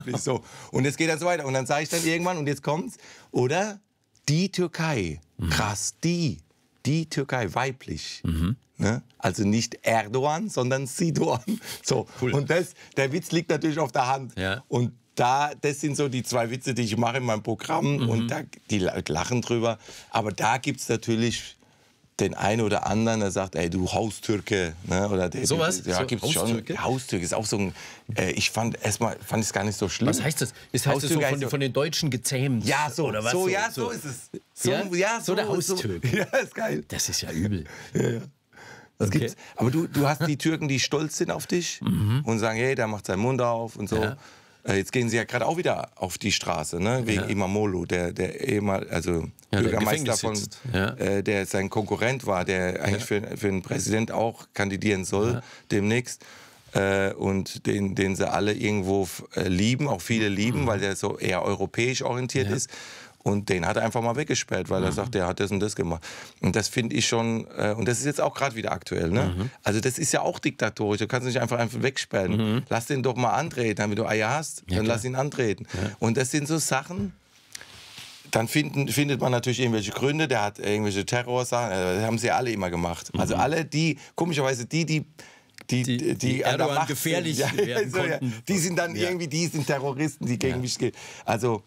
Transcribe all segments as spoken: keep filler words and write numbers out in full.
So. Und es geht dann so weiter. Und dann sage ich dann irgendwann, und jetzt kommt's, oder die Türkei, krass, die, die Türkei, weiblich. Mhm. Ne? Also nicht Erdogan, sondern Sidoan. So. Cool. Und das, der Witz liegt natürlich auf der Hand. Ja. Und da, das sind so die zwei Witze, die ich mache in meinem Programm. Mhm. Und da, die lachen drüber. Aber da gibt es natürlich den einen oder anderen, der sagt, ey, du Haustürke. Ne? Oder der, so was? Ja, so gibt's Haustürke? schon. Haustürke ist auch so ein, äh, ich fand erstmal fand es gar nicht so schlimm. Was heißt das? Ist heißt das so von, von den Deutschen gezähmt? Ja, so, oder was? so, so ja, so. so ist es. So, ja? Ja, so, so der Haustürke. So, ja, ist geil. Das ist ja übel. Ja, ja. Das Okay. gibt's. Aber du, du hast die Türken, die stolz sind auf dich mhm. und sagen, hey, der macht seinen Mund auf und so. Ja. Äh, jetzt gehen sie ja gerade auch wieder auf die Straße, ne? Wegen Ja. Imamoglu, der, der ehemal, also ja, Bürgermeister von, ja. äh, der sein Konkurrent war, der eigentlich ja. für, für einen Präsident auch kandidieren soll ja. demnächst. Äh, und den, den sie alle irgendwo äh, lieben, auch viele lieben, mhm. weil der so eher europäisch orientiert ja. ist. Und den hat er einfach mal weggesperrt, weil mhm. er sagt, der hat das und das gemacht. Und das finde ich schon, äh, und das ist jetzt auch gerade wieder aktuell. Ne? Mhm. Also das ist ja auch diktatorisch, du kannst nicht einfach, einfach wegsperren. Mhm. Lass den doch mal antreten, wenn du Eier hast, ja, dann klar. lass ihn antreten. Ja. Und das sind so Sachen, dann finden, findet man natürlich irgendwelche Gründe, der hat irgendwelche Terrorsachen, das haben sie alle immer gemacht. Mhm. Also alle die, komischerweise die, die Die, die, die, die Erdogan Macht gefährlich sind, ja, werden so, ja. konnten. Die sind dann ja. irgendwie, die sind Terroristen, die gegen ja. mich gehen. Also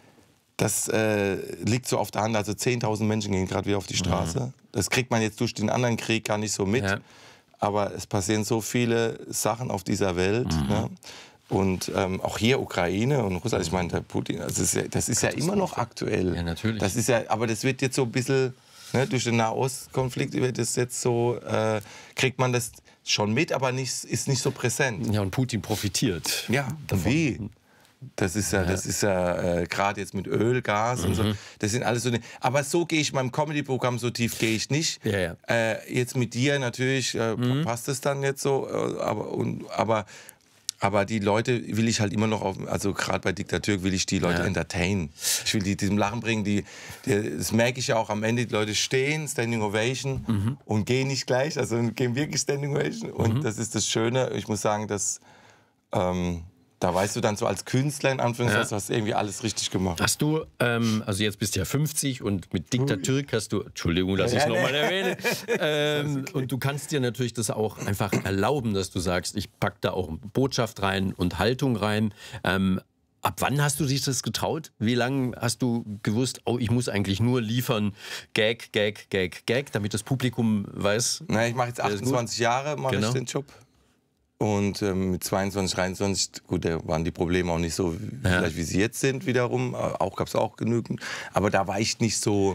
das äh, liegt so auf der Hand. Also zehntausend Menschen gehen gerade wieder auf die Straße. Mhm. Das kriegt man jetzt durch den anderen Krieg gar nicht so mit. Ja. Aber es passieren so viele Sachen auf dieser Welt. Mhm. Ne? Und ähm, auch hier Ukraine und Russland. Ich meine, der Putin, das ist ja, das ist ja immer noch aktuell. Ja, natürlich. Das ist ja, aber das wird jetzt so ein bisschen, ne, durch den Nahostkonflikt wird das jetzt so, äh, kriegt man das schon mit, aber nicht, ist nicht so präsent. Ja, und Putin profitiert. Ja, davon. Wie? Das ist ja, das ist ja äh, gerade jetzt mit Öl, Gas mhm. und so. Das sind alles so. Ne, aber so gehe ich in meinem Comedy-Programm, so tief gehe ich nicht. Ja, ja. Äh, jetzt mit dir natürlich äh, mhm. passt es dann jetzt so. Äh, aber, und, aber, aber die Leute will ich halt immer noch auf, also gerade bei Diktatur will ich die Leute ja. entertainen. Ich will die diesem Lachen bringen. Die, die, das merke ich ja auch am Ende, die Leute stehen, Standing Ovation mhm. und gehen nicht gleich, also gehen wirklich Standing Ovation. Und mhm. das ist das Schöne. Ich muss sagen, dass ähm, da weißt du dann so als Künstler, in Anführungszeichen, ja. du hast irgendwie alles richtig gemacht. Hast du, ähm, also jetzt bist du ja fünfzig und mit Diktatur hast du, Entschuldigung, dass ich es nochmal erwähne, ähm, okay. und du kannst dir natürlich das auch einfach erlauben, dass du sagst, ich packe da auch Botschaft rein und Haltung rein. Ähm, ab wann hast du dich das getraut? Wie lange hast du gewusst, oh, ich muss eigentlich nur liefern, Gag, Gag, Gag, Gag, damit das Publikum weiß? Na, ich mache jetzt achtundzwanzig Jahre, mache genau. ich den Job. Und ähm, mit zweiundzwanzig, dreiundzwanzig, gut, da waren die Probleme auch nicht so, ja. vielleicht wie sie jetzt sind wiederum. Auch gab es auch genügend. Aber da war ich nicht so,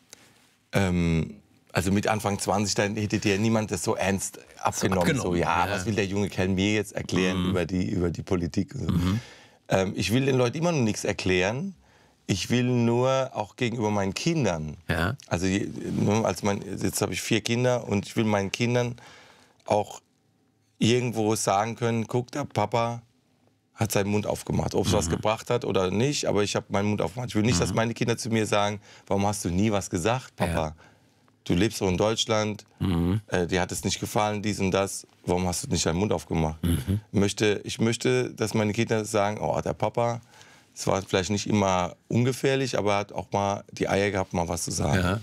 ähm, also mit Anfang zwanzig, da hätte dir niemand das so ernst abgenommen. So, abgenommen. so ja, ja, was will der junge Kerl mir jetzt erklären mhm. über, die, über die Politik? Und so. mhm. ähm, ich will den Leuten immer noch nichts erklären. Ich will nur auch gegenüber meinen Kindern, ja. also als mein, jetzt habe ich vier Kinder und ich will meinen Kindern auch irgendwo sagen können, guck, der Papa hat seinen Mund aufgemacht. Ob es mhm. was gebracht hat oder nicht, aber ich habe meinen Mund aufgemacht. Ich will nicht, mhm. dass meine Kinder zu mir sagen, warum hast du nie was gesagt, Papa? Ja. Du lebst so in Deutschland, mhm. äh, dir hat es nicht gefallen, dies und das, warum hast du nicht deinen Mund aufgemacht? Mhm. Möchte, ich möchte, dass meine Kinder sagen, oh, der Papa, es war vielleicht nicht immer ungefährlich, aber er hat auch mal die Eier gehabt, mal was zu sagen. Ja.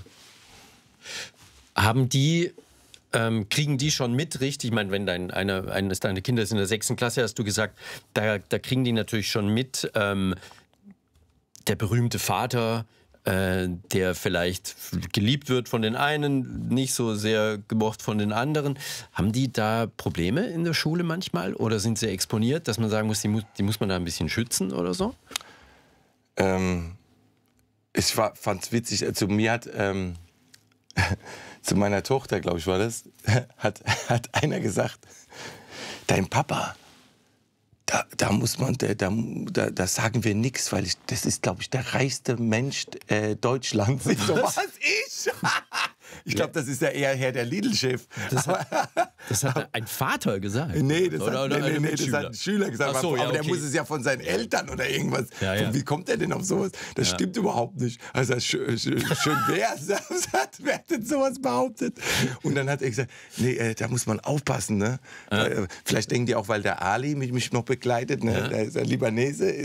Haben die... Ähm, kriegen die schon mit, richtig? Ich meine, wenn dein, eine, eines deiner Kinder ist in der sechsten Klasse, hast du gesagt, da, da kriegen die natürlich schon mit, ähm, der berühmte Vater, äh, der vielleicht geliebt wird von den einen, nicht so sehr gemocht von den anderen. Haben die da Probleme in der Schule manchmal? Oder sind sie exponiert, dass man sagen muss, die muss, die muss man da ein bisschen schützen oder so? Ähm, ich fand es witzig, also mir hat... Ähm zu meiner Tochter, glaube ich, war das, hat, hat einer gesagt, dein Papa, da, da muss man, da, da, da sagen wir nichts, weil ich, das ist, glaube ich, der reichste Mensch äh, Deutschlands. Ich so, was, ich? Ich glaube, das ist ja eher Herr der Lidl-Chef. Das, Das hat ein Vater gesagt? Nee, das, oder, hat, oder nee, nee, nee, das hat ein Schüler gesagt. So, aber ja, okay. der muss es ja von seinen Eltern oder irgendwas. Ja, ja. Wie kommt er denn auf sowas? Das ja. stimmt überhaupt nicht. Also schön, schön, schön wär's. Wer hat denn sowas behauptet? Und dann hat er gesagt, nee, äh, da muss man aufpassen. Ne? Ja. Vielleicht denken die auch, weil der Ali mich, mich noch begleitet, ne? Ja. Der ist ein Libanese.